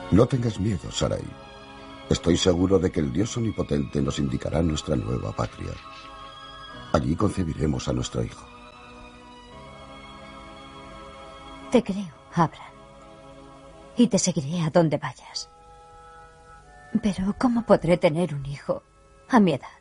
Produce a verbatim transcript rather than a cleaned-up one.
No tengas miedo, Sarai. Estoy seguro de que el Dios omnipotente nos indicará nuestra nueva patria. Allí concebiremos a nuestro hijo. Te creo, Abraham. Y te seguiré a donde vayas. Pero ¿cómo podré tener un hijo a mi edad?